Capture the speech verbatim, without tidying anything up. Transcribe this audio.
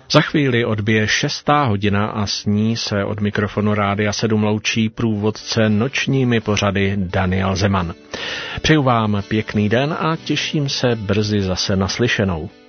Za chvíli odbije šestá hodina a s ní se od mikrofonu Rádia sedm loučí průvodce nočními pořady Daniel Zeman. Přeju vám pěkný den a těším se brzy zase naslyšenou.